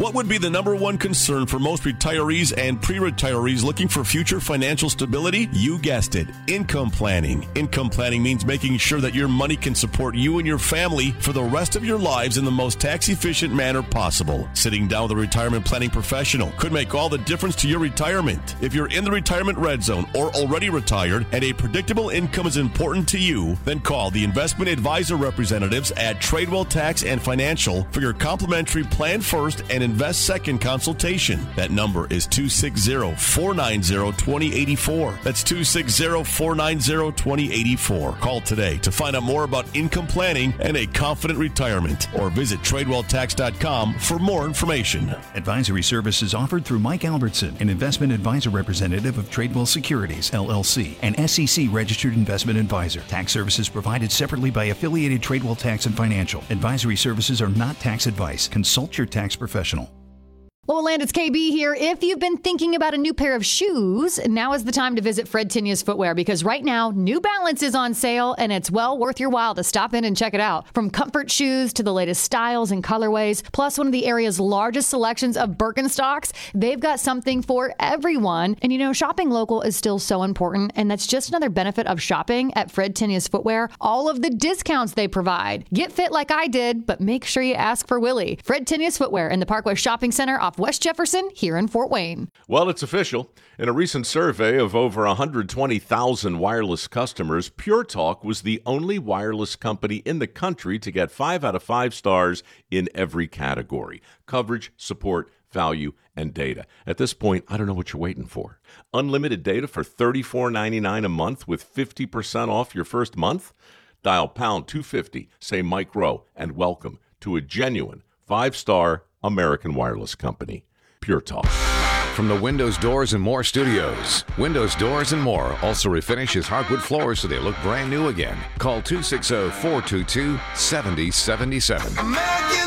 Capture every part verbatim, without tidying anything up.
What would be the number one concern for most retirees and pre-retirees looking for future financial stability? You guessed it, income planning. Income planning means making sure that your money can support you and your family for the rest of your lives in the most tax-efficient manner possible. Sitting down with a retirement planning professional could make all the difference to your retirement. If you're in the retirement red zone or already retired and a predictable income is important to you, then call the investment advisor representatives at Tradewell Tax and Financial for your complimentary Plan First and Invest Second consultation. That number is two six zero, four nine zero, two zero eight four. That's two six zero, four nine zero, two zero eight four. Call today to find out more about income planning and a confident retirement, or visit tradewell tax dot com for more information. Advisory services offered through Mike Albertson, an investment advisor representative of Tradewell Securities, L L C, an S E C registered investment advisor. Tax services provided separately by affiliated Tradewell Tax and Financial. Advisory services are not tax advice. Consult your tax professional. Well, Land, it's K B here. If you've been thinking about a new pair of shoes, now is the time to visit Fred Tinius Footwear, because right now, New Balance is on sale, and it's well worth your while to stop in and check it out. From comfort shoes to the latest styles and colorways, plus one of the area's largest selections of Birkenstocks, they've got something for everyone. And you know, shopping local is still so important, and that's just another benefit of shopping at Fred Tinius Footwear. All of the discounts they provide. Get fit like I did, but make sure you ask for Willie. Fred Tinius Footwear in the Parkway Shopping Center off West Jefferson here in Fort Wayne. Well, it's official. In a recent survey of over one hundred twenty thousand wireless customers, Pure Talk was the only wireless company in the country to get five out of five stars in every category: coverage, support, value, and data. At this point, I don't know what you're waiting for. Unlimited data for thirty-four ninety-nine a month with fifty percent off your first month? Dial pound two fifty, say Mike Rowe, and welcome to a genuine five-star American wireless company. Pure Talk. From the Windows Doors and More Studios, Windows Doors and More also refinishes hardwood floors so they look brand new again. Call two six zero, four two two, seven zero seven seven. American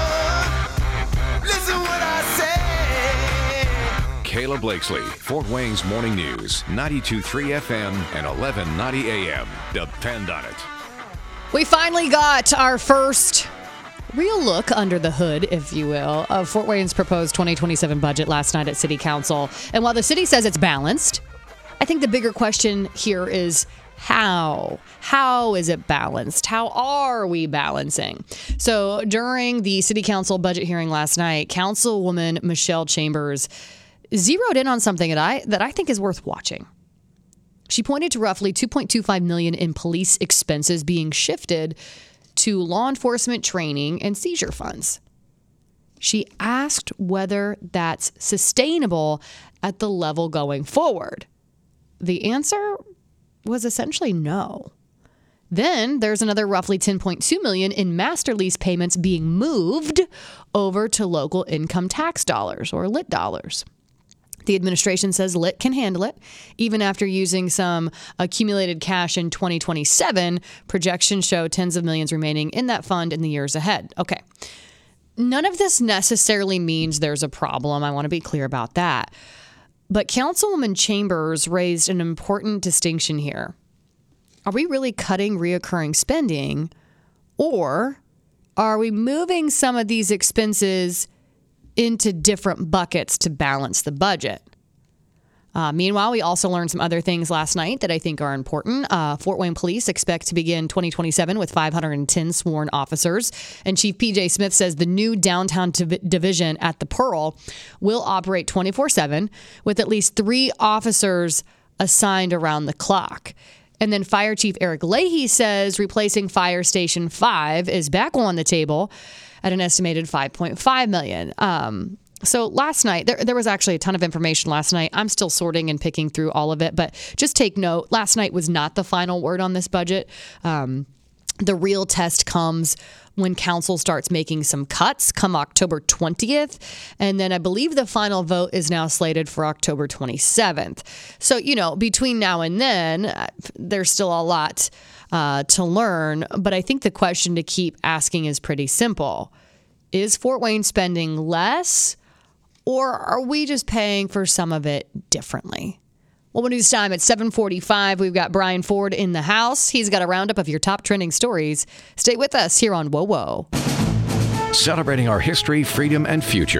woman, listen what I say. Kayla Blakesley, Fort Wayne's Morning News, ninety-two point three F M and eleven ninety A M. Depend on it. We finally got our first real look under the hood, if you will, of Fort Wayne's proposed twenty twenty-seven budget last night at City Council. And while the city says it's balanced, I think the bigger question here is how? How is it balanced? How are we balancing? So during the City Council budget hearing last night, Councilwoman Michelle Chambers zeroed in on something that I that I think is worth watching. She pointed to roughly two point two five million dollars in police expenses being shifted to law enforcement training and seizure funds. She asked whether that's sustainable at the level going forward. The answer was essentially no. Then there's another roughly ten point two million dollars in master lease payments being moved over to local income tax dollars, or L I T dollars. The administration says L I T can handle it. Even after using some accumulated cash in twenty twenty-seven, projections show tens of millions remaining in that fund in the years ahead. Okay. None of this necessarily means there's a problem. I want to be clear about that. But Councilwoman Chambers raised an important distinction here. Are we really cutting reoccurring spending, or are we moving some of these expenses into different buckets to balance the budget? Uh, meanwhile, we also learned some other things last night that I think are important. Uh, Fort Wayne Police expect to begin twenty twenty-seven with five hundred ten sworn officers. And Chief P J Smith says the new downtown div- division at the Pearl will operate twenty-four seven with at least three officers assigned around the clock. And then Fire Chief Eric Leahy says replacing Fire Station five is back on the table at an estimated five point five million dollars. Um, so last night, there, there was actually a ton of information last night. I'm still sorting and picking through all of it, but just take note, last night was not the final word on this budget. Um, the real test comes when council starts making some cuts come October twentieth. And then I believe the final vote is now slated for October twenty-seventh. So, you know, between now and then, uh, there's still a lot uh, to learn. But I think the question to keep asking is pretty simple. Is Fort Wayne spending less, or are we just paying for some of it differently? Well, when it's time at seven forty-five, we've got Brian Ford in the house. He's got a roundup of your top trending stories. Stay with us here on Whoa Whoa. Celebrating our history, freedom, and future.